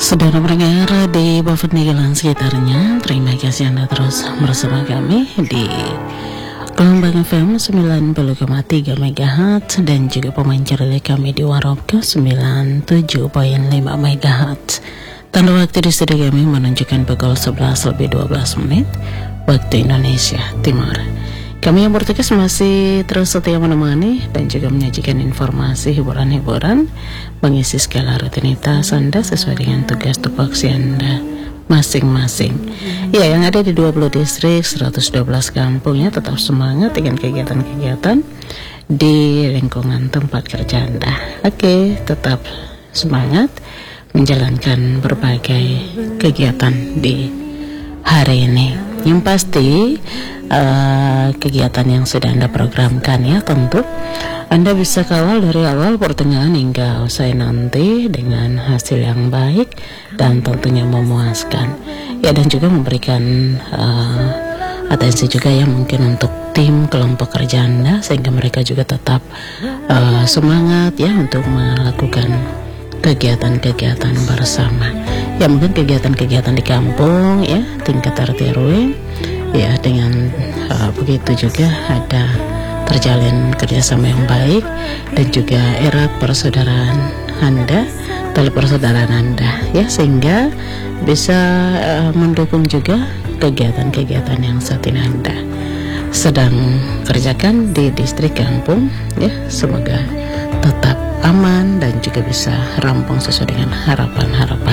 Saudara pendengar di Bapak-Nigelan sekitarnya, terima kasih Anda terus bersama kami di gelombang FM 90,3 MHz dan juga pemancar relay kami di Warobka 97,5 MHz. Tanda waktu di studio kami menunjukkan pukul 11:12 waktu Indonesia Timur. Kami yang bertugas masih terus setia menemani dan juga menyajikan informasi hiburan-hiburan, mengisi skala rutinitas Anda sesuai dengan tugas tupoksi Anda masing-masing. Ya, yang ada di 20 distrik, 112 kampung ya, tetap semangat dengan kegiatan-kegiatan di lingkungan tempat kerja Anda. Oke, tetap semangat menjalankan berbagai kegiatan di hari ini. Yang pasti kegiatan yang sudah Anda programkan ya, tentu Anda bisa kawal dari awal, pertengahan hingga usai nanti dengan hasil yang baik dan tentunya memuaskan ya, dan juga memberikan atensi juga ya mungkin untuk tim kelompok kerja Anda, sehingga mereka juga tetap semangat ya untuk melakukan kegiatan-kegiatan bersama ya, mungkin kegiatan-kegiatan di kampung ya, tingkat RT RW ya, dengan begitu juga ada terjalin kerjasama yang baik dan juga erat persaudaraan Anda, tali persaudaraan Anda ya, sehingga bisa mendukung juga kegiatan-kegiatan yang saat ini Anda sedang kerjakan di distrik kampung ya. Semoga tetap aman dan juga bisa rampung sesuai dengan harapan-harapan